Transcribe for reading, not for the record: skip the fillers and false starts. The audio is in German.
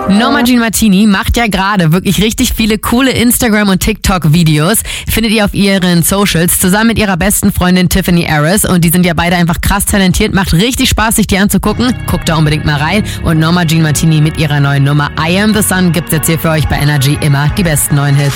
Norma Jean Martini macht ja gerade wirklich richtig viele coole Instagram- und TikTok-Videos. Findet ihr auf ihren Socials zusammen mit ihrer besten Freundin Tiffany Harris. Und die sind ja beide einfach krass talentiert. Macht richtig Spaß, sich die anzugucken. Guckt da unbedingt mal rein. Und Norma Jean Martini mit ihrer neuen Nummer I Am The Sun gibt's jetzt hier für euch bei Energy immer die besten neuen Hits.